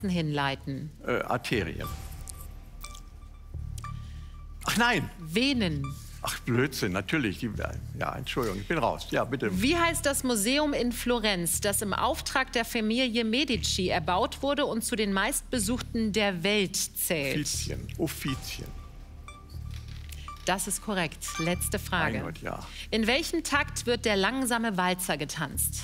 hinleiten? Arterien. Ach nein. Venen. Ach, Blödsinn, natürlich. Ja, Entschuldigung, ich bin raus. Ja, bitte. Wie heißt das Museum in Florenz, das im Auftrag der Familie Medici erbaut wurde und zu den meistbesuchten der Welt zählt? Uffizien. Uffizien. Das ist korrekt. Letzte Frage. Mein Gott, ja. In welchem Takt wird der langsame Walzer getanzt?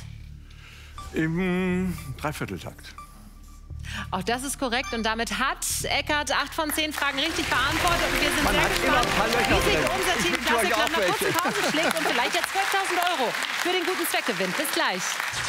Im Dreivierteltakt. Auch das ist korrekt und damit hat Eckart 8 von 10 Fragen richtig beantwortet und wir sind sehr gespannt, wie sich unser Team Klasse Club nach kurzen Pausen schlägt und vielleicht jetzt 12.000 € für den guten Zweck gewinnt. Bis gleich.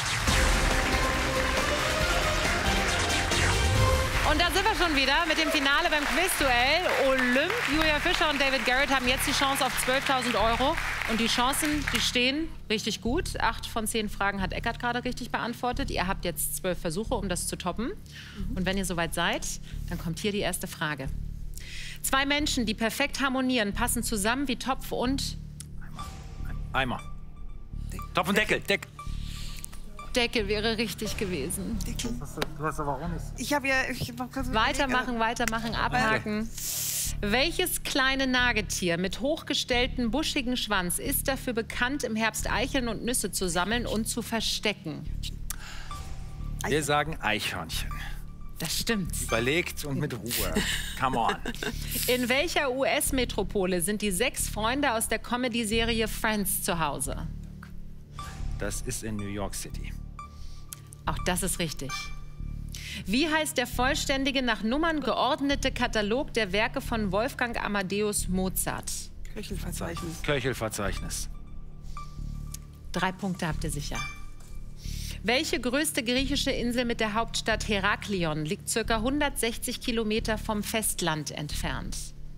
Und da sind wir schon wieder mit dem Finale beim Quizduell. Olymp, Julia Fischer und David Garrett haben jetzt die Chance auf 12.000 €. Und die Chancen, die stehen richtig gut. 8 von 10 Fragen hat Eckart gerade richtig beantwortet. Ihr habt jetzt 12 Versuche, um das zu toppen. Und wenn ihr soweit seid, dann kommt hier die erste Frage. 2 Menschen, die perfekt harmonieren, passen zusammen wie Topf und... Eimer. Topf und Deckel. Deckel wäre richtig gewesen. Deckel. Du hast aber auch nicht. Ich habe ja... Weitermachen, weitermachen, abhaken. Welches kleine Nagetier mit hochgestelltem, buschigen Schwanz ist dafür bekannt, im Herbst Eicheln und Nüsse zu sammeln und zu verstecken? Wir sagen Eichhörnchen. Das stimmt. Überlegt und mit Ruhe. Come on. In welcher US-Metropole sind die 6 Freunde aus der Comedy-Serie Friends zu Hause? Das ist in New York City. Auch das ist richtig. Wie heißt der vollständige, nach Nummern geordnete Katalog der Werke von Wolfgang Amadeus Mozart? Köchelverzeichnis. Köchelverzeichnis. 3 Punkte habt ihr sicher. Welche größte griechische Insel mit der Hauptstadt Heraklion liegt ca. 160 Kilometer vom Festland entfernt?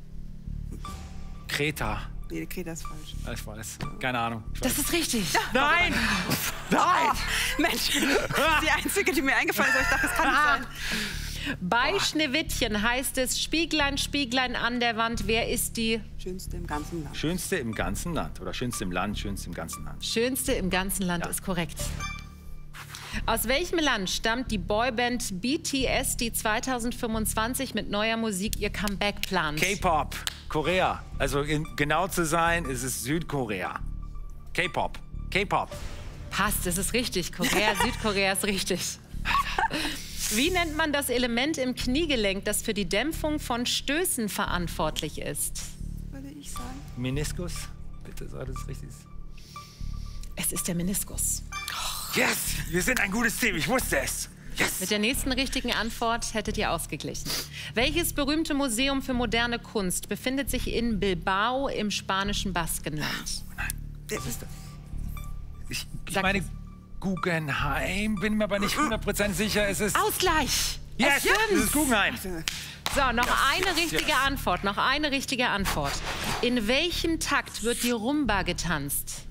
Kreta. Nee, Kreta ist falsch. Ich weiß. Keine Ahnung. Das ist richtig. Nein! Nein! Oh, Mensch, das ist die einzige, die mir eingefallen ist, aber ich dachte, das kann nicht sein. Bei Schneewittchen heißt es, Spieglein, Spieglein an der Wand, wer ist die? Schönste im ganzen Land. Schönste im ganzen Land. Oder schönste im Land, schönste im ganzen Land. Schönste im ganzen Land ist korrekt. Aus welchem Land stammt die Boyband BTS, die 2025 mit neuer Musik ihr Comeback plant? K-Pop. Korea. Also genau zu sein, ist es Südkorea. K-Pop. K-Pop. Passt, es ist richtig. Korea, Südkorea ist richtig. Wie nennt man das Element im Kniegelenk, das für die Dämpfung von Stößen verantwortlich ist? Würde ich sagen. Meniskus. Bitte sei das richtig. Es ist der Meniskus. Yes! Wir sind ein gutes Team, ich wusste es. Yes! Mit der nächsten richtigen Antwort hättet ihr ausgeglichen. Welches berühmte Museum für moderne Kunst befindet sich in Bilbao im spanischen Baskenland? Nein, das ist das. Ich meine Guggenheim, bin mir aber nicht 100% sicher. Es ist... Ausgleich! Yes! Es ist Guggenheim! So, noch eine richtige Antwort, noch eine richtige Antwort. In welchem Takt wird die Rumba getanzt?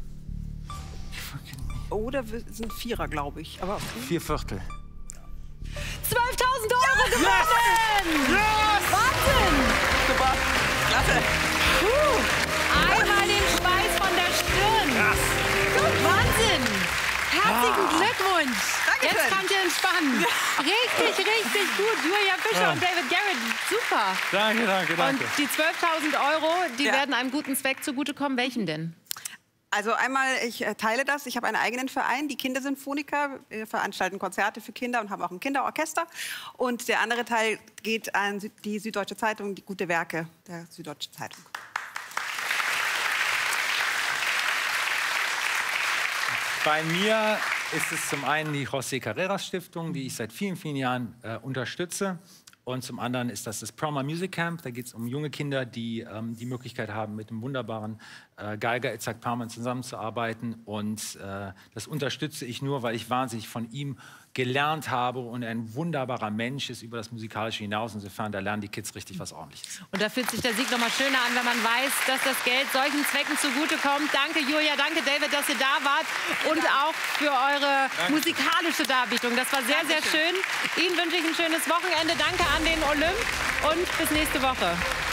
Oder sind 4er, glaube ich. Aber 4 Viertel. 12.000 € gewonnen! Yes! Wahnsinn! super. Klasse. Einmal den Schweiß von der Stirn. Krass. Wahnsinn! Herzlichen Glückwunsch! Dankeschön. Jetzt könnt ihr entspannen. Richtig, richtig gut. Julia Fischer und David Garrett, super. Danke, danke, danke. Und die 12.000 €, die werden einem guten Zweck zugutekommen. Welchen denn? Also einmal, ich teile das. Ich habe einen eigenen Verein, die Kindersinfoniker. Wir veranstalten Konzerte für Kinder und haben auch ein Kinderorchester. Und der andere Teil geht an die Süddeutsche Zeitung, die Gute Werke der Süddeutschen Zeitung. Bei mir ist es zum einen die José Carreras Stiftung, die ich seit vielen, vielen Jahren unterstütze. Und zum anderen ist das Proma Music Camp. Da geht es um junge Kinder, die die Möglichkeit haben, mit dem wunderbaren Geiger Itzhak Perlman zusammenzuarbeiten. Und das unterstütze ich nur, weil ich wahnsinnig von ihm gelernt habe und er ein wunderbarer Mensch ist über das Musikalische hinaus. Insofern, da lernen die Kids richtig was Ordentliches. Und da fühlt sich der Sieg noch mal schöner an, wenn man weiß, dass das Geld solchen Zwecken zugutekommt. Danke, Julia, danke, David, dass ihr da wart und auch für eure musikalische Darbietung. Das war sehr, sehr schön. Ihnen wünsche ich ein schönes Wochenende. Danke an den Olymp und bis nächste Woche.